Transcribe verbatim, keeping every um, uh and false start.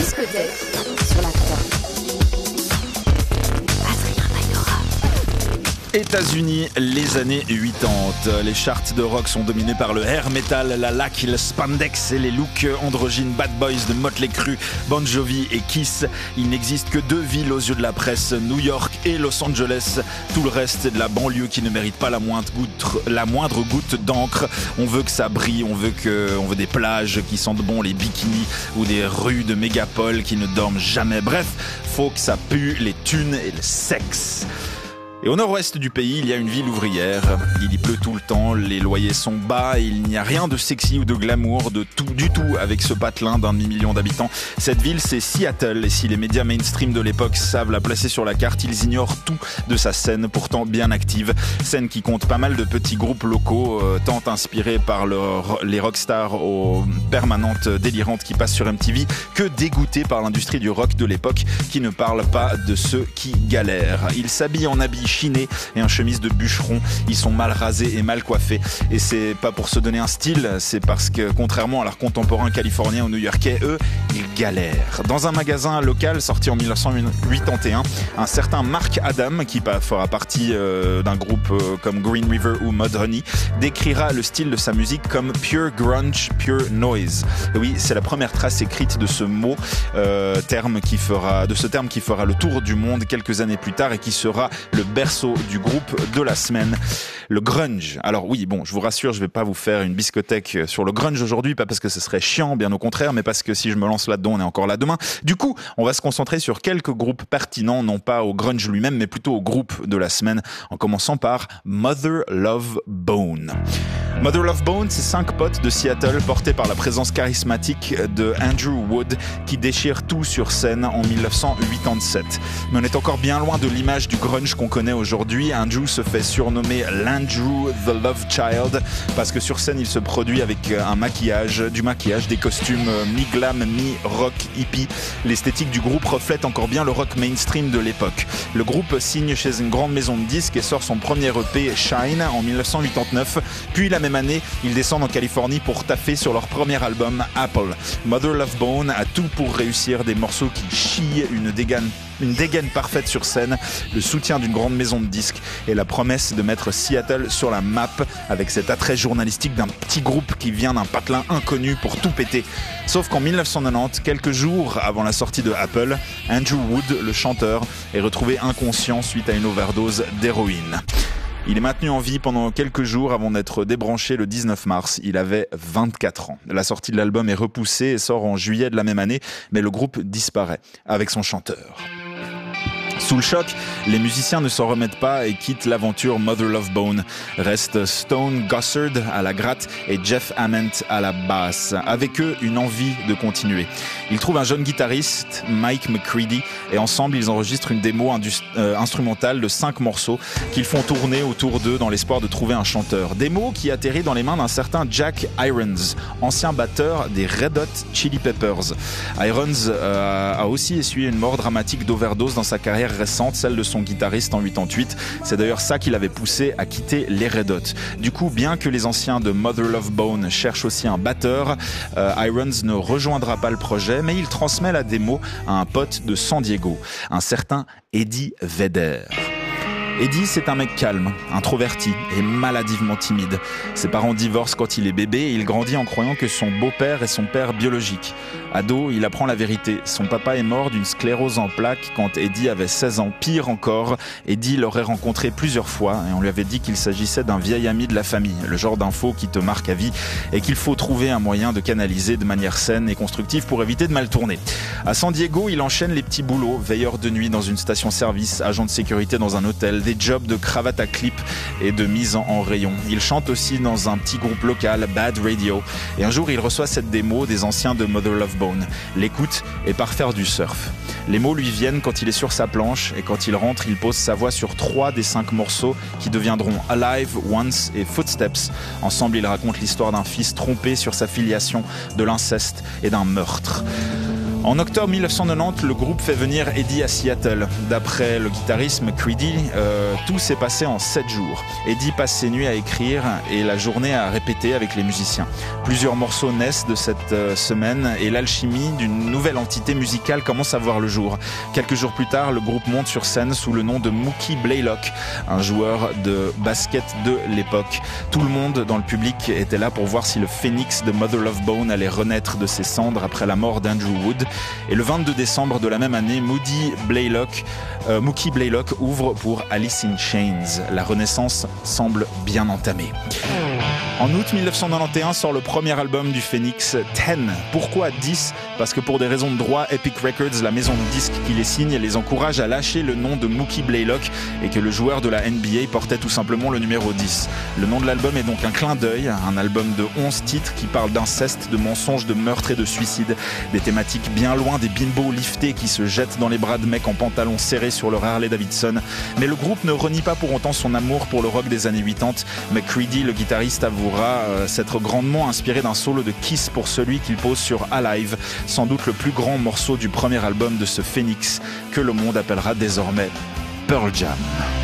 discothèque sur la croix. États-Unis, les années quatre-vingt-dix. Les charts de rock sont dominés par le hair metal, la laque, le spandex et les looks androgynes bad boys de Motley Crue, Bon Jovi et Kiss. Il n'existe que deux villes aux yeux de la presse, New York et Los Angeles. Tout le reste est de la banlieue qui ne mérite pas la moindre goutte, la moindre goutte d'encre. On veut que ça brille, on veut que, on veut des plages qui sentent bon les bikinis ou des rues de mégapole qui ne dorment jamais. Bref, faut que ça pue les thunes et le sexe. Et au nord-ouest du pays, il y a une ville ouvrière. Il y pleut tout le temps, les loyers sont bas et il n'y a rien de sexy ou de glamour de tout, du tout avec ce patelin d'un demi-million d'habitants. Cette ville, c'est Seattle. Et si les médias mainstream de l'époque savent la placer sur la carte, ils ignorent tout de sa scène, pourtant bien active. Scène qui compte pas mal de petits groupes locaux, euh, tant inspirés par le, les rockstars aux permanentes délirantes qui passent sur M T V, que dégoûtés par l'industrie du rock de l'époque qui ne parle pas de ceux qui galèrent. Ils s'habillent en habits chinés et en chemise de bûcheron. Ils sont mal rasés et mal coiffés. Et c'est pas pour se donner un style, c'est parce que contrairement à leurs contemporains californiens ou new-yorkais, eux, ils galèrent. Dans un magasin local sorti en dix-neuf cent quatre-vingt-onze, un certain Mark Adam, qui fera partie euh, d'un groupe euh, comme Green River ou Mudhoney, décrira le style de sa musique comme pure grunge, pure noise. Et oui, c'est la première trace écrite de ce mot, euh, terme qui fera, de ce terme qui fera le tour du monde quelques années plus tard et qui sera le berceau du groupe de la semaine, le grunge. Alors oui, bon, je vous rassure, je vais pas vous faire une biscothèque sur le grunge aujourd'hui, pas parce que ce serait chiant, bien au contraire, mais parce que si je me lance là-dedans, on est encore là demain. Du coup, on va se concentrer sur quelques groupes pertinents, non pas au grunge lui-même, mais plutôt au groupe de la semaine, en commençant par Mother Love Bone. Mother Love Bone, c'est cinq potes de Seattle portés par la présence charismatique de Andrew Wood qui déchire tout sur scène en dix-neuf cent quatre-vingt-dix-sept. Mais on est encore bien loin de l'image du grunge qu'on connaît aujourd'hui. Andrew se fait surnommer l'Andrew the Love Child parce que sur scène il se produit avec un maquillage, du maquillage, des costumes mi-glam, mi-rock hippie. L'esthétique du groupe reflète encore bien le rock mainstream de l'époque. Le groupe signe chez une grande maison de disques et sort son premier E P Shine en dix-neuf cent quatre-vingt-dix-neuf. Puis la même année, ils descendent en Californie pour taffer sur leur premier album Apple. Mother Love Bone a tout pour réussir, des morceaux qui chient, une dégaine Une dégaine parfaite sur scène, le soutien d'une grande maison de disques et la promesse de mettre Seattle sur la map avec cet attrait journalistique d'un petit groupe qui vient d'un patelin inconnu pour tout péter. Sauf qu'en dix-neuf cent quatre-vingt-dix, quelques jours avant la sortie de Apple, Andrew Wood, le chanteur, est retrouvé inconscient suite à une overdose d'héroïne. Il est maintenu en vie pendant quelques jours avant d'être débranché le dix-neuf mars. Il avait vingt-quatre ans. La sortie de l'album est repoussée et sort en juillet de la même année, mais le groupe disparaît avec son chanteur. Sous le choc, les musiciens ne s'en remettent pas et quittent l'aventure Mother Love Bone. Restent Stone Gossard à la gratte et Jeff Ament à la basse. Avec eux, une envie de continuer. Ils trouvent un jeune guitariste, Mike McCready, et ensemble, ils enregistrent une démo indus- euh, instrumentale de cinq morceaux qu'ils font tourner autour d'eux dans l'espoir de trouver un chanteur. Démo qui atterrit dans les mains d'un certain Jack Irons, ancien batteur des Red Hot Chili Peppers. Irons euh, a aussi essuyé une mort dramatique d'overdose dans sa carrière récente, celle de son guitariste en quatre-vingt-dix-huit. C'est d'ailleurs ça qui l'avait poussé à quitter les Red Hot. Du coup, bien que les anciens de Mother Love Bone cherchent aussi un batteur, euh, Irons ne rejoindra pas le projet, mais il transmet la démo à un pote de San Diego, un certain Eddie Vedder. Eddie, c'est un mec calme, introverti et maladivement timide. Ses parents divorcent quand il est bébé et il grandit en croyant que son beau-père est son père biologique. Ado, il apprend la vérité. Son papa est mort d'une sclérose en plaques quand Eddie avait seize ans. Pire encore, Eddie l'aurait rencontré plusieurs fois et on lui avait dit qu'il s'agissait d'un vieil ami de la famille, le genre d'info qui te marque à vie et qu'il faut trouver un moyen de canaliser de manière saine et constructive pour éviter de mal tourner. À San Diego, il enchaîne les petits boulots, veilleur de nuit dans une station-service, agent de sécurité dans un hôtel, des jobs de cravate à clip et de mise en, en rayon. Il chante aussi dans un petit groupe local, Bad Radio. Et un jour, il reçoit cette démo des anciens de Mother Love Bone. L'écoute et part faire du surf. Les mots lui viennent quand il est sur sa planche et quand il rentre, il pose sa voix sur trois des cinq morceaux qui deviendront Alive, Once et Footsteps. Ensemble, il raconte l'histoire d'un fils trompé sur sa filiation, de l'inceste et d'un meurtre. En octobre mille neuf cent quatre-vingt-dix, le groupe fait venir Eddie à Seattle. D'après le guitariste McCready, euh, tout s'est passé en sept jours. Eddie passe ses nuits à écrire et la journée à répéter avec les musiciens. Plusieurs morceaux naissent de cette euh, semaine et l'alchimie d'une nouvelle entité musicale commence à voir le jour. Quelques jours plus tard, le groupe monte sur scène sous le nom de Mookie Blaylock, un joueur de basket de l'époque. Tout le monde dans le public était là pour voir si le phénix de Mother Love Bone allait renaître de ses cendres après la mort d'Andrew Wood. Et le vingt-deux décembre de la même année, Moody Blaylock, euh, Mookie Blaylock ouvre pour Alice in Chains. La renaissance semble bien entamée. En août mille neuf cent quatre-vingt-onze sort le premier album du Phénix, dix. Pourquoi dix ? Parce que pour des raisons de droit, Epic Records, la maison de disques qui les signe, les encourage à lâcher le nom de Mookie Blaylock et que le joueur de la N B A portait tout simplement le numéro dix. Le nom de l'album est donc un clin d'œil, un album de onze titres qui parle d'inceste, de mensonges, de meurtres et de suicides. Des thématiques bien loin des bimbos liftés qui se jettent dans les bras de mecs en pantalon serrés sur leur Harley Davidson. Mais le groupe ne renie pas pour autant son amour pour le rock des années quatre-vingt-dix. McCready, le guitariste, avouera euh, s'être grandement inspiré d'un solo de Kiss pour celui qu'il pose sur Alive, sans doute le plus grand morceau du premier album de ce Phénix que le monde appellera désormais Pearl Jam.